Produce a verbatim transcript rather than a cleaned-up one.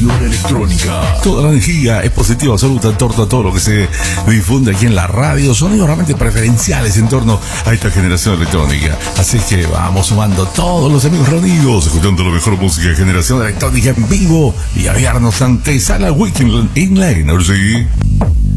generación electrónica. Toda la energía es positiva, absoluta en torno a todo lo que se difunde aquí en la radio. Sonidos realmente preferenciales en torno a esta generación electrónica. Así que vamos sumando todos los amigos reunidos, escuchando la mejor música de generación electrónica en vivo. Y a viernes antesala Weekend in la Energy.